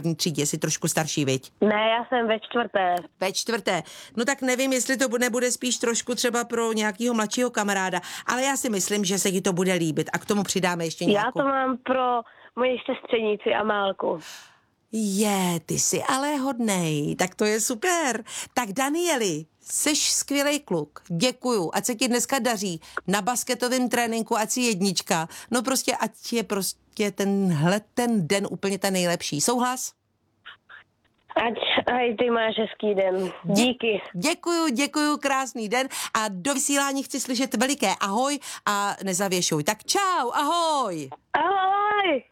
třídě, jsi trošku starší, viď? Ne, já jsem ve 4. Ve 4. No tak nevím, jestli to nebude spíš trošku třeba pro nějakého mladšího kamaráda, ale já si myslím, že se ti to bude líbit a k tomu přidáme ještě nějakou. Já to mám pro moji sestřenici Amálku. Ty jsi ale hodnej, tak to je super. Tak Danieli, jsi skvělej kluk, děkuju, ať se ti dneska daří na basketovém tréninku, ať si jednička, no prostě ať je prostě ten den úplně ten nejlepší. Souhlas? Ať ty máš hezký den. Díky. Děkuju, krásný den a do vysílání chci slyšet veliké ahoj a nezavěšuj. Tak čau, ahoj. Ahoj.